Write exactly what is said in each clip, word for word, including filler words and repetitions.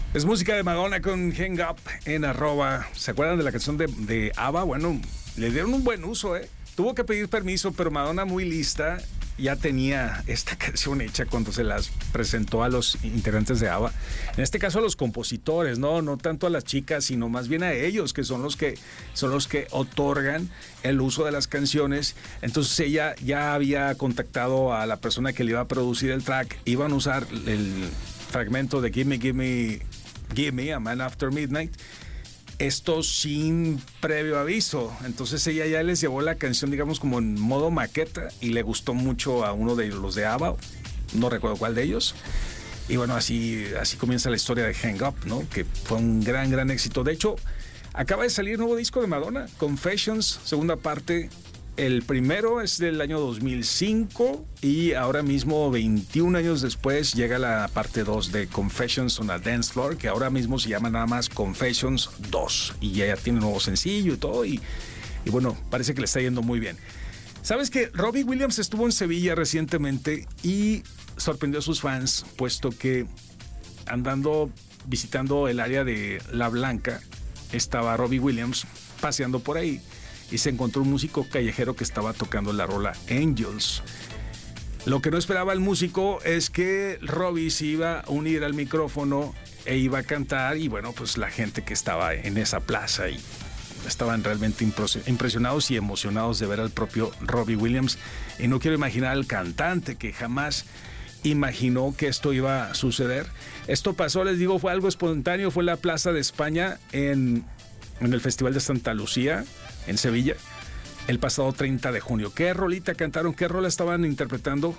Es música de Madonna con Hang Up en arroba. ¿Se acuerdan de la canción de, de ABBA? Bueno, le dieron un buen uso, ¿eh? Tuvo que pedir permiso, pero Madonna, muy lista, ya tenía esta canción hecha cuando se las presentó a los integrantes de ABBA. En este caso a los compositores, no, no tanto a las chicas, sino más bien a ellos, que son los que son los que otorgan el uso de las canciones. Entonces ella ya había contactado a la persona que le iba a producir el track. Iban a usar el fragmento de Give Me, Give Me, Give Me, A Man After Midnight. Esto sin previo aviso. Entonces ella ya les llevó la canción, digamos, como en modo maqueta, y le gustó mucho a uno de los de ABBA, no recuerdo cuál de ellos. Y bueno, así, así comienza la historia de Hang Up, ¿no? Que fue un gran, gran éxito. De hecho, acaba de salir un nuevo disco de Madonna, Confessions, segunda parte. El primero es del año dos mil cinco y ahora mismo, veintiún años después, llega la parte dos de Confessions on a Dance Floor, que ahora mismo se llama nada más Confessions dos, y ya tiene un nuevo sencillo y todo, y, y bueno, parece que le está yendo muy bien. ¿Sabes que Robbie Williams estuvo en Sevilla recientemente y sorprendió a sus fans, puesto que andando, visitando el área de La Blanca, estaba Robbie Williams paseando por ahí y se encontró un músico callejero que estaba tocando la rola Angels. Lo que no esperaba el músico es que Robbie se iba a unir al micrófono e iba a cantar, y bueno, pues la gente que estaba en esa plaza y estaban realmente impresionados y emocionados de ver al propio Robbie Williams. Y no quiero imaginar al cantante, que jamás imaginó que esto iba a suceder. Esto pasó, les digo, fue algo espontáneo, fue en la Plaza de España en, en el Festival de Santa Lucía, en Sevilla, el pasado treinta de junio. ¿Qué rolita cantaron? ¿Qué rola estaban interpretando?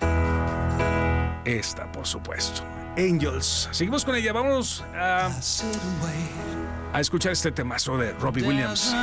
Esta, por supuesto. Angels. Seguimos con ella. Vamos a, a escuchar este temazo de Robbie Williams.